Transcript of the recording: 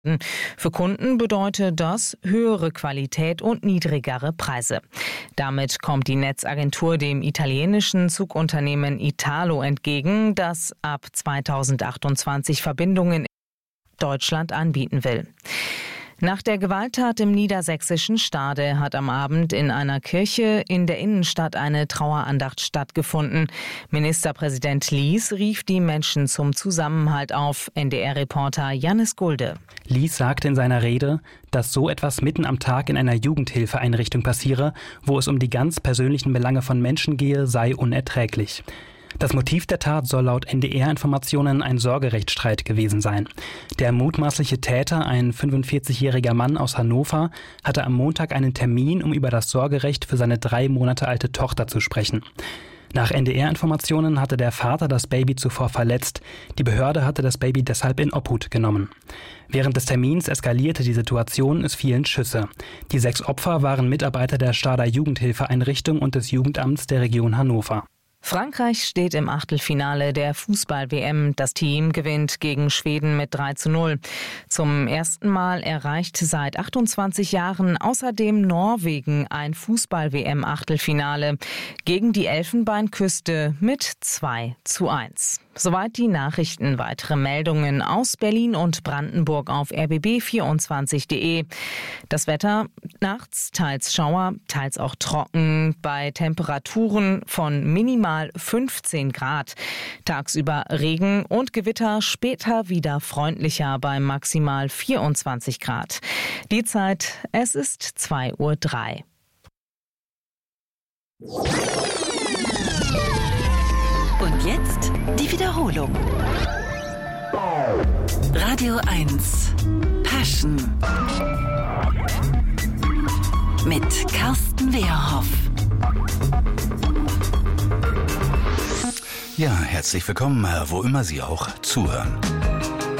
Für Kunden bedeutet das höhere Qualität und niedrigere Preise. Damit kommt die Netzagentur dem italienischen Zugunternehmen Italo entgegen, das ab 2028 Verbindungen in Deutschland anbieten will. Nach der Gewalttat im niedersächsischen Stade hat am Abend in einer Kirche in der Innenstadt eine Trauerandacht stattgefunden. Ministerpräsident Lies rief die Menschen zum Zusammenhalt auf. NDR-Reporter Jannis Gulde. Lies sagte in seiner Rede, dass so etwas mitten am Tag in einer Jugendhilfeeinrichtung passiere, wo es um die ganz persönlichen Belange von Menschen gehe, sei unerträglich. Das Motiv der Tat soll laut NDR-Informationen ein Sorgerechtsstreit gewesen sein. Der mutmaßliche Täter, ein 45-jähriger Mann aus Hannover, hatte am Montag einen Termin, um über das Sorgerecht für seine 3 Monate alte Tochter zu sprechen. Nach NDR-Informationen hatte der Vater das Baby zuvor verletzt. Die Behörde hatte das Baby deshalb in Obhut genommen. Während des Termins eskalierte die Situation, es fielen Schüsse. Die 6 Opfer waren Mitarbeiter der Stader Jugendhilfeeinrichtung und des Jugendamts der Region Hannover. Frankreich steht im Achtelfinale der Fußball-WM. Das Team gewinnt gegen Schweden mit 3:0. Zum ersten Mal erreicht seit 28 Jahren außerdem Norwegen ein Fußball-WM-Achtelfinale gegen die Elfenbeinküste mit 2:1. Soweit die Nachrichten. Weitere Meldungen aus Berlin und Brandenburg auf rbb24.de. Das Wetter: nachts teils Schauer, teils auch trocken, bei Temperaturen von minimal 15 Grad. Tagsüber Regen und Gewitter, später wieder freundlicher bei maximal 24 Grad. Die Zeit: es ist 2:03 Uhr. Und jetzt die Wiederholung. Radio 1 Passion mit Carsten Wehrhoff. Ja, herzlich willkommen, wo immer Sie auch zuhören.